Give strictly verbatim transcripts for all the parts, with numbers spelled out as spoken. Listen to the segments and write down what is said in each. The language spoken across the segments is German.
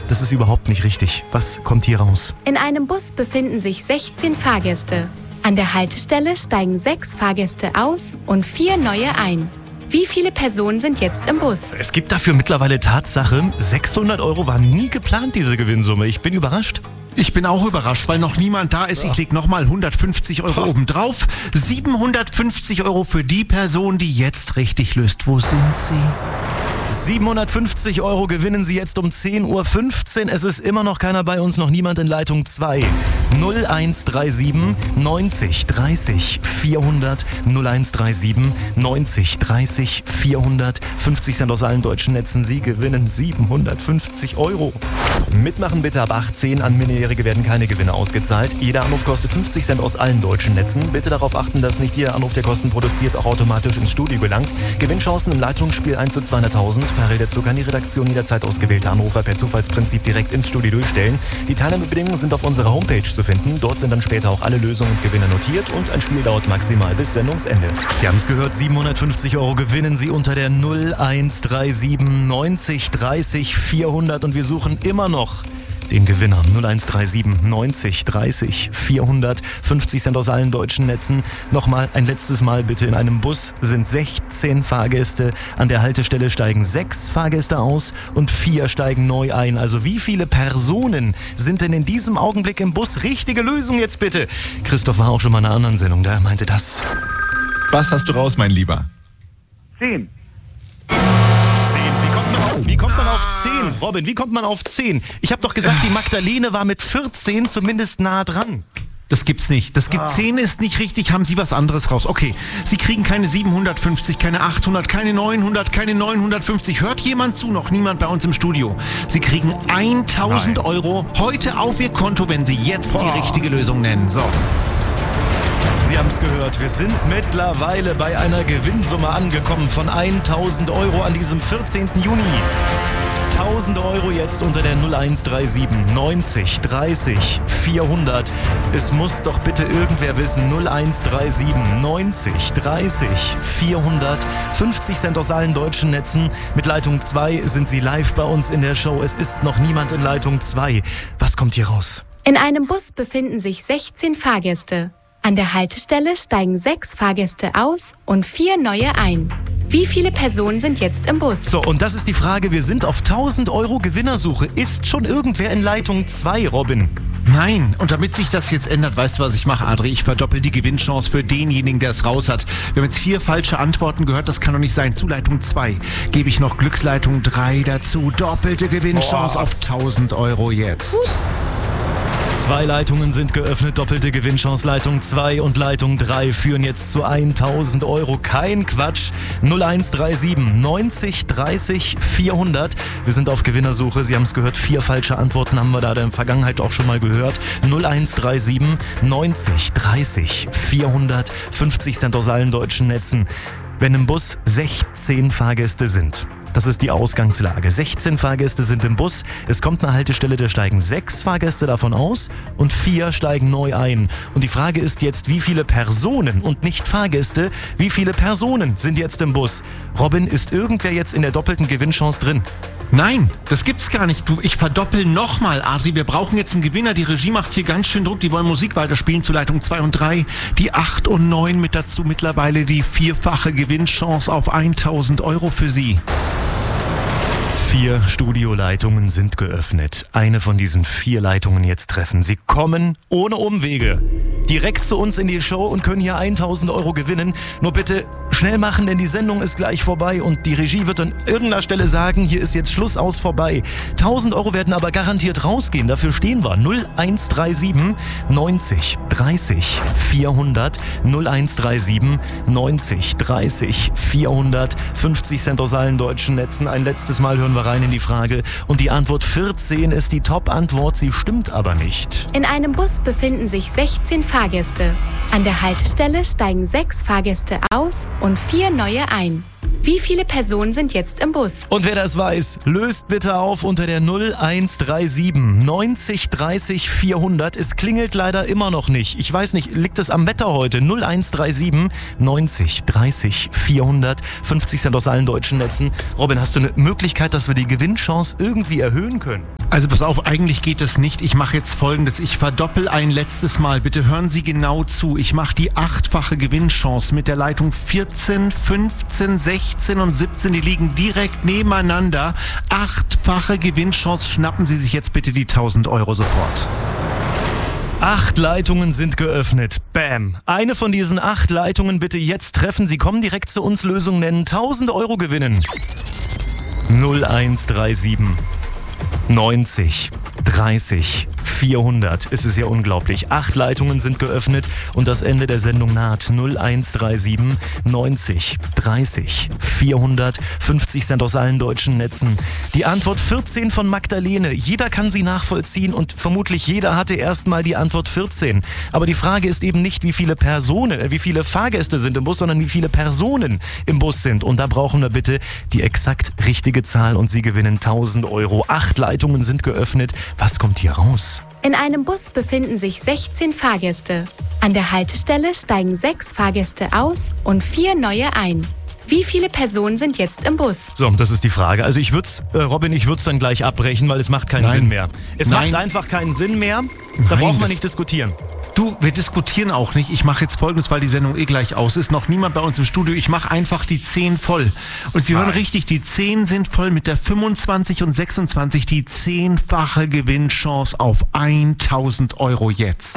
das ist überhaupt nicht richtig. Was kommt hier raus? In einem Bus befinden sich sechzehn Fahrgäste. An der Haltestelle steigen sechs Fahrgäste aus und vier neue ein. Wie viele Personen sind jetzt im Bus? Es gibt dafür mittlerweile Tatsache, sechshundert Euro war nie geplant, diese Gewinnsumme. Ich bin überrascht. Ich bin auch überrascht, weil noch niemand da ist. Ich leg nochmal hundertfünfzig Euro obendrauf. siebenhundertfünfzig Euro für die Person, die jetzt richtig löst. Wo sind sie? siebenhundertfünfzig Euro gewinnen Sie jetzt um zehn Uhr fünfzehn. Es ist immer noch keiner bei uns, noch niemand in Leitung zwei. null eins drei sieben neunzig dreißig vierhundert null eins drei sieben neunzig dreißig vierhundert. fünfzig Cent aus allen deutschen Netzen. Sie gewinnen siebenhundertfünfzig Euro. Mitmachen bitte ab achtzehn. An Minderjährige werden keine Gewinne ausgezahlt. Jeder Anruf kostet fünfzig Cent aus allen deutschen Netzen. Bitte darauf achten, dass nicht jeder Anruf, der Kosten produziert, auch automatisch ins Studio gelangt. Gewinnchancen im Leitungsspiel eins zu zweihunderttausend. Parallel dazu kann die Redaktion jederzeit ausgewählte Anrufer per Zufallsprinzip direkt ins Studio durchstellen. Die Teilnahmebedingungen sind auf unserer Homepage zu finden. Dort sind dann später auch alle Lösungen und Gewinne notiert und ein Spiel dauert maximal bis Sendungsende. Sie haben es gehört, siebenhundertfünfzig Euro gewinnen Sie unter der null eins drei sieben neunzig dreißig vierhundert und wir suchen immer noch den Gewinner. null eins drei sieben neunzig dreißig vierhundert. fünfzig Cent aus allen deutschen Netzen. Nochmal ein letztes Mal bitte. In einem Bus sind sechzehn Fahrgäste. An der Haltestelle steigen sechs Fahrgäste aus und vier steigen neu ein. Also wie viele Personen sind denn in diesem Augenblick im Bus? Richtige Lösung jetzt bitte. Christoph war auch schon mal in einer anderen Sendung. Da meinte das. Was hast du raus, mein Lieber? Zehn. Wie kommt man auf zehn? Robin, wie kommt man auf zehn? Ich habe doch gesagt, die Magdalene war mit vierzehn zumindest nah dran. Das gibt's nicht. Das gibt zehn ist nicht richtig. Haben Sie was anderes raus? Okay, Sie kriegen keine siebenhundertfünfzig, keine achthundert, keine neunhundert, keine neunhundertfünfzig. Hört jemand zu? Noch niemand bei uns im Studio. Sie kriegen tausend Euro heute auf Ihr Konto, wenn Sie jetzt Boah. die richtige Lösung nennen. So. Sie haben es gehört, wir sind mittlerweile bei einer Gewinnsumme angekommen von tausend Euro an diesem vierzehnten Juni. tausend Euro jetzt unter der null eins drei sieben neunzig dreißig vierhundert. Es muss doch bitte irgendwer wissen. null eins drei sieben neunzig dreißig vierhundert. fünfzig Cent aus allen deutschen Netzen. Mit Leitung zwei sind Sie live bei uns in der Show. Es ist noch niemand in Leitung zwei. Was kommt hier raus? In einem Bus befinden sich sechzehn Fahrgäste. An der Haltestelle steigen sechs Fahrgäste aus und vier neue ein. Wie viele Personen sind jetzt im Bus? So, und das ist die Frage. Wir sind auf tausend Euro Gewinnersuche. Ist schon irgendwer in Leitung zwei, Robin? Nein, und damit sich das jetzt ändert, weißt du, was ich mache, Adri? Ich verdoppel die Gewinnchance für denjenigen, der es raus hat. Wir haben jetzt vier falsche Antworten gehört, das kann doch nicht sein. Zu Leitung zwei gebe ich noch Glücksleitung drei dazu. Doppelte Gewinnchance Boah. auf tausend Euro jetzt. Uh. Zwei Leitungen sind geöffnet, doppelte Gewinnchance. Leitung zwei und Leitung drei führen jetzt zu tausend Euro. Kein Quatsch. null eins drei sieben neunzig dreißig vierhundert. Wir sind auf Gewinnersuche. Sie haben es gehört, vier falsche Antworten haben wir da in der Vergangenheit auch schon mal gehört. null eins drei sieben neunzig dreißig vierhundert. fünfzig Cent aus allen deutschen Netzen. Wenn im Bus sechzehn Fahrgäste sind. Das ist die Ausgangslage. sechzehn Fahrgäste sind im Bus. Es kommt eine Haltestelle, da steigen sechs Fahrgäste davon aus und vier steigen neu ein. Und die Frage ist jetzt, wie viele Personen und nicht Fahrgäste, wie viele Personen sind jetzt im Bus? Robin, ist irgendwer jetzt in der doppelten Gewinnchance drin? Nein, das gibt's gar nicht. Du, ich verdoppel nochmal, Adri. Wir brauchen jetzt einen Gewinner. Die Regie macht hier ganz schön Druck. Die wollen Musik weiterspielen zu Leitung zwei und drei. Die acht und neun mit dazu mittlerweile die vierfache Gewinnchance auf tausend Euro für Sie. Vier Studioleitungen sind geöffnet. Eine von diesen vier Leitungen jetzt treffen. Sie kommen ohne Umwege direkt zu uns in die Show und können hier tausend Euro gewinnen. Nur bitte schnell machen, denn die Sendung ist gleich vorbei und die Regie wird an irgendeiner Stelle sagen, hier ist jetzt Schluss, aus, vorbei. tausend Euro werden aber garantiert rausgehen. Dafür stehen wir. null eins drei sieben neunzig dreißig vierhundert. null eins drei sieben neunzig dreißig vierhundert. fünfzig Cent aus allen deutschen Netzen. Ein letztes Mal hören wir rein in die Frage. Und die Antwort vierzehn ist die Top-Antwort. Sie stimmt aber nicht. In einem Bus befinden sich sechzehn Fahrgäste. An der Haltestelle steigen sechs Fahrgäste aus und vier neue ein. Wie viele Personen sind jetzt im Bus? Und wer das weiß, löst bitte auf unter der null eins drei sieben neunzig dreißig vierhundert. Es klingelt leider immer noch nicht. Ich weiß nicht, liegt es am Wetter heute? null eins drei sieben neunzig dreißig vierhundert. fünfzig Cent aus allen deutschen Netzen. Robin, hast du eine Möglichkeit, dass wir die Gewinnchance irgendwie erhöhen können? Also pass auf, eigentlich geht es nicht. Ich mache jetzt Folgendes. Ich verdoppel ein letztes Mal. Bitte hören Sie genau zu. Ich mache die achtfache Gewinnchance mit der Leitung vierzehn, fünfzehn, sechzehn und siebzehn. Die liegen direkt nebeneinander. Achtfache Gewinnchance. Schnappen Sie sich jetzt bitte die tausend Euro sofort. Acht Leitungen sind geöffnet. Bam. Eine von diesen acht Leitungen bitte jetzt treffen. Sie kommen direkt zu uns, Lösung nennen. tausend Euro gewinnen. null eins drei sieben neunzig dreißig vierhundert. Es ist ja unglaublich. Acht Leitungen sind geöffnet und das Ende der Sendung naht. null eins drei sieben neunzig dreißig vierhundert. fünfzig Cent aus allen deutschen Netzen. Die Antwort vierzehn von Magdalene. Jeder kann sie nachvollziehen und vermutlich jeder hatte erstmal die Antwort vierzehn. Aber die Frage ist eben nicht, wie viele Personen, äh, wie viele Fahrgäste sind im Bus, sondern wie viele Personen im Bus sind. Und da brauchen wir bitte die exakt richtige Zahl und Sie gewinnen tausend Euro. Acht Leitungen sind geöffnet. Was kommt hier raus? In einem Bus befinden sich sechzehn Fahrgäste. An der Haltestelle steigen sechs Fahrgäste aus und vier neue ein. Wie viele Personen sind jetzt im Bus? So, das ist die Frage. Also ich würde äh, Robin, ich würde es dann gleich abbrechen, weil es macht keinen Nein. Sinn mehr. Es Nein. macht einfach keinen Sinn mehr. Da Nein, braucht man das- nicht diskutieren. Du, wir diskutieren auch nicht. Ich mache jetzt Folgendes, weil die Sendung eh gleich aus ist. Noch niemand bei uns im Studio. Ich mache einfach die zehn voll. Und Sie hören richtig, die zehn sind voll mit der fünfundzwanzig und sechsundzwanzig. Die zehnfache Gewinnchance auf tausend Euro jetzt.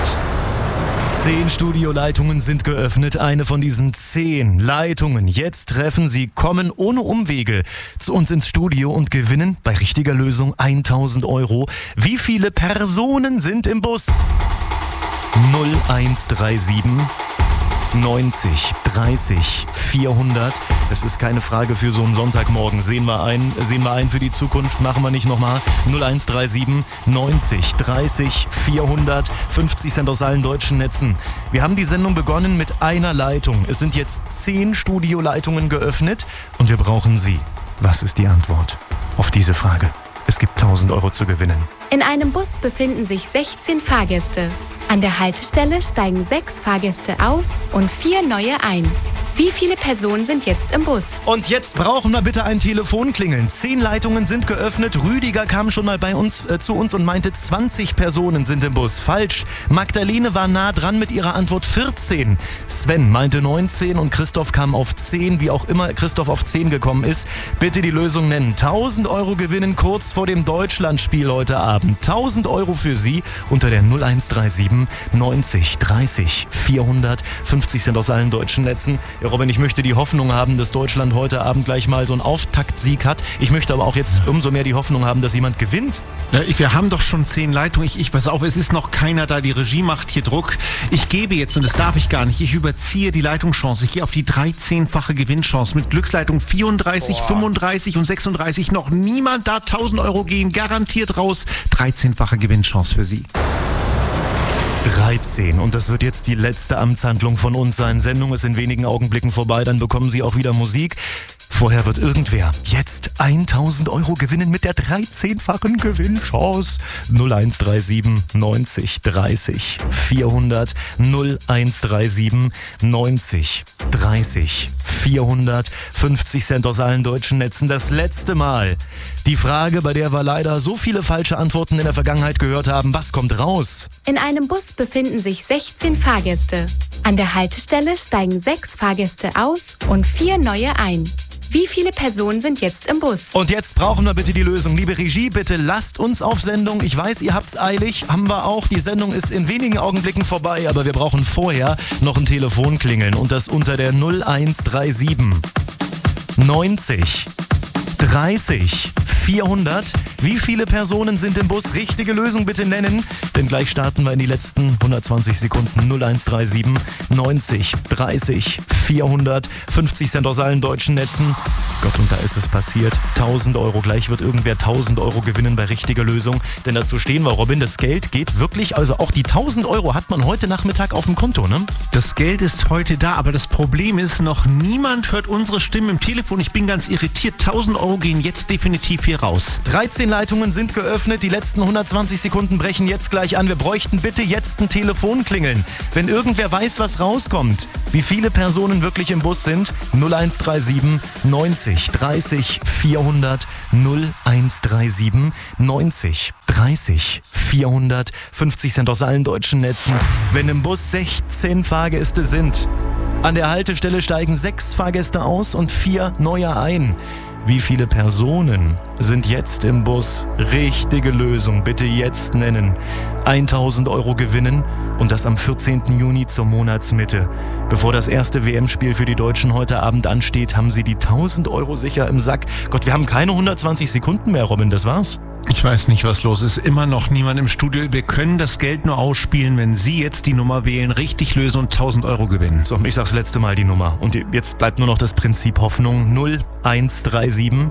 Zehn Studioleitungen sind geöffnet. Eine von diesen zehn Leitungen jetzt treffen. Sie kommen ohne Umwege zu uns ins Studio und gewinnen bei richtiger Lösung tausend Euro. Wie viele Personen sind im Bus? null eins drei sieben neunzig dreißig vierhundert. Das ist keine Frage für so einen Sonntagmorgen. Sehen wir ein, sehen wir ein für die Zukunft. Machen wir nicht nochmal. null eins drei sieben neunzig dreißig vierhundert. fünfzig Cent aus allen deutschen Netzen. Wir haben die Sendung begonnen mit einer Leitung. Es sind jetzt zehn Studioleitungen geöffnet und wir brauchen Sie. Was ist die Antwort auf diese Frage? Es gibt tausend Euro zu gewinnen. In einem Bus befinden sich sechzehn Fahrgäste. An der Haltestelle steigen sechs Fahrgäste aus und vier neue ein. Wie viele Personen sind jetzt im Bus? Und jetzt brauchen wir bitte ein Telefonklingeln. Zehn Leitungen sind geöffnet. Rüdiger kam schon mal bei uns äh, zu uns und meinte, zwanzig Personen sind im Bus. Falsch. Magdalene war nah dran mit ihrer Antwort vierzehn. Sven meinte neunzehn und Christoph kam auf zehn. Wie auch immer Christoph auf zehn gekommen ist, bitte die Lösung nennen. tausend Euro gewinnen kurz vor dem Deutschlandspiel heute Abend. tausend Euro für Sie unter der null eins drei sieben neunzig dreißig vierhundert. fünfzig Cent aus allen deutschen Netzen. Ja, Robin, ich möchte die Hoffnung haben, dass Deutschland heute Abend gleich mal so einen Auftaktsieg hat. Ich möchte aber auch jetzt umso mehr die Hoffnung haben, dass jemand gewinnt. Ja, ich, wir haben doch schon zehn Leitungen. Ich, ich pass auf, es ist noch keiner da. Die Regie macht hier Druck. Ich gebe jetzt, und das darf ich gar nicht, ich überziehe die Leitungschance. Ich gehe auf die dreizehnfache Gewinnchance mit Glücksleitung vierunddreißig, Boah. fünfunddreißig und sechsunddreißig. Noch niemand da. tausend Euro gehen garantiert raus. dreizehnfache Gewinnchance für Sie. dreizehn. Und das wird jetzt die letzte Amtshandlung von uns sein. Sendung ist in wenigen Augenblicken vorbei, dann bekommen Sie auch wieder Musik. Vorher wird irgendwer jetzt tausend Euro gewinnen mit der dreizehnfachen Gewinnchance. null eins drei sieben neunzig dreißig vierhundert. null eins drei sieben neunzig dreißig vierhundert. fünfzig Cent aus allen deutschen Netzen. Das letzte Mal. Die Frage, bei der wir leider so viele falsche Antworten in der Vergangenheit gehört haben. Was kommt raus? In einem Bus befinden sich sechzehn Fahrgäste. An der Haltestelle steigen sechs Fahrgäste aus und vier neue ein. Wie viele Personen sind jetzt im Bus? Und jetzt brauchen wir bitte die Lösung. Liebe Regie, bitte lasst uns auf Sendung. Ich weiß, ihr habt's eilig. Haben wir auch. Die Sendung ist in wenigen Augenblicken vorbei, aber wir brauchen vorher noch ein Telefonklingeln. Und das unter der null eins drei sieben neunzig dreißig vierhundert. Wie viele Personen sind im Bus? Richtige Lösung bitte nennen, denn gleich starten wir in die letzten hundertzwanzig Sekunden. null eins drei sieben neunzig dreißig vierhundert. fünfzig Cent aus allen deutschen Netzen. Gott, und da ist es passiert. tausend Euro. Gleich wird irgendwer tausend Euro gewinnen bei richtiger Lösung. Denn dazu stehen wir, Robin. Das Geld geht wirklich, also auch die tausend Euro hat man heute Nachmittag auf dem Konto, ne? Das Geld ist heute da, aber das Problem ist, noch niemand hört unsere Stimmen im Telefon. Ich bin ganz irritiert. tausend Euro gehen jetzt definitiv hier raus. dreizehn Leitungen sind geöffnet. Die letzten hundertzwanzig Sekunden brechen jetzt gleich an. Wir bräuchten bitte jetzt ein Telefonklingeln. Wenn irgendwer weiß, was rauskommt, wie viele Personen wirklich im Bus sind, null eins drei sieben neunzig dreißig vierhundert. null eins drei sieben neunzig dreißig, vierhundert, fünfzig Cent aus allen deutschen Netzen. Wenn im Bus sechzehn Fahrgäste sind, an der Haltestelle steigen sechs Fahrgäste aus und vier neue ein. Wie viele Personen sind jetzt im Bus? Richtige Lösung, bitte jetzt nennen. tausend Euro gewinnen und das am vierzehnten Juni zur Monatsmitte. Bevor das erste W M-Spiel für die Deutschen heute Abend ansteht, haben sie die tausend Euro sicher im Sack. Gott, wir haben keine hundertzwanzig Sekunden mehr, Robin, das war's. Ich weiß nicht, was los ist. Immer noch niemand im Studio. Wir können das Geld nur ausspielen, wenn Sie jetzt die Nummer wählen, richtig lösen und tausend Euro gewinnen. So, ich sag's letzte Mal die Nummer. Und jetzt bleibt nur noch das Prinzip Hoffnung. null eins drei sieben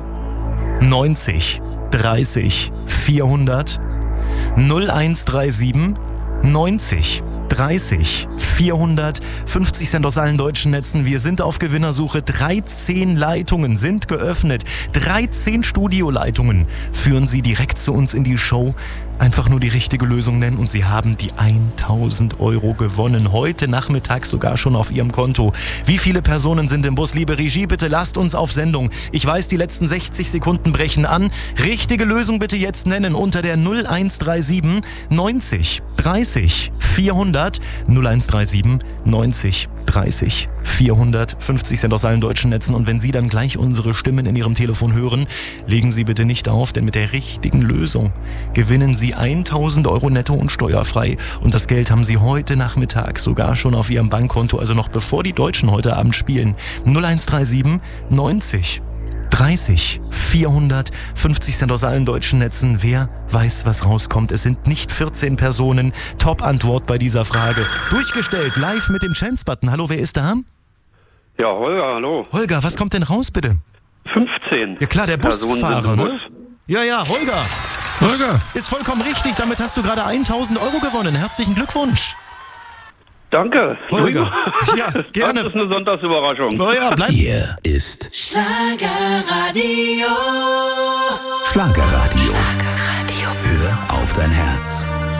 neunzig dreißig vierhundert null eins drei sieben neunzig dreißig vierhundert, fünfzig Cent aus allen deutschen Netzen. Wir sind auf Gewinnersuche. dreizehn Leitungen sind geöffnet. dreizehn Studioleitungen führen Sie direkt zu uns in die Show. Einfach nur die richtige Lösung nennen und Sie haben die tausend Euro gewonnen. Heute Nachmittag sogar schon auf Ihrem Konto. Wie viele Personen sind im Bus? Liebe Regie, bitte lasst uns auf Sendung. Ich weiß, die letzten sechzig Sekunden brechen an. Richtige Lösung bitte jetzt nennen unter der null eins drei sieben neunzig dreißig vierhundert null eins drei sieben neunzig dreißig vierhundert, fünfzig Cent aus allen deutschen Netzen. Und wenn Sie dann gleich unsere Stimmen in Ihrem Telefon hören, legen Sie bitte nicht auf, denn mit der richtigen Lösung gewinnen Sie tausend Euro netto und steuerfrei. Und das Geld haben Sie heute Nachmittag sogar schon auf Ihrem Bankkonto, also noch bevor die Deutschen heute Abend spielen. null eins drei sieben neunzig dreißig vierhundert, fünfzig Cent aus allen deutschen Netzen. Wer weiß, was rauskommt? Es sind nicht vierzehn Personen. Top-Antwort bei dieser Frage. Durchgestellt, live mit dem Chance-Button. Hallo, wer ist da? Ja, Holger, hallo. Holger, was kommt denn raus, bitte? fünfzehn. Ja klar, der Busfahrer, ne? Ja, ja, Holger. Holger. Ist vollkommen richtig. Damit hast du gerade tausend Euro gewonnen. Herzlichen Glückwunsch. Danke. Holger. Ja, gerne. Das ist eine Sonntagsüberraschung. Oh ja, bleib. Hier ist Schlagerradio. Schlagerradio. Hör auf dein Herz.